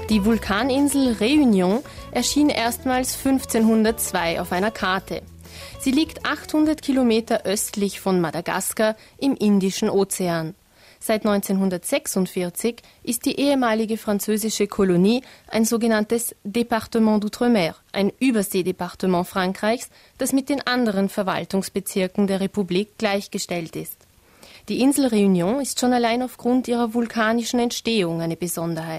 Die Vulkaninsel Réunion erschien erstmals 1502 auf einer Karte. Sie liegt 800 Kilometer östlich von Madagaskar im Indischen Ozean. Seit 1946 ist die ehemalige französische Kolonie ein sogenanntes Département d'Outre-mer, ein Überseedepartement Frankreichs, das mit den anderen Verwaltungsbezirken der Republik gleichgestellt ist. Die Insel Réunion ist schon allein aufgrund ihrer vulkanischen Entstehung eine Besonderheit.